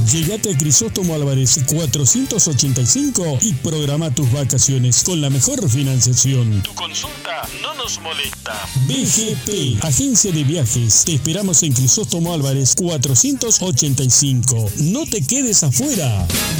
Llegate a Crisóstomo Álvarez 485 y programa tus vacaciones con la mejor financiación. Tu consulta no nos molesta. BGP, Agencia de Viajes. Te esperamos en Crisóstomo Álvarez 485. No te quedes afuera.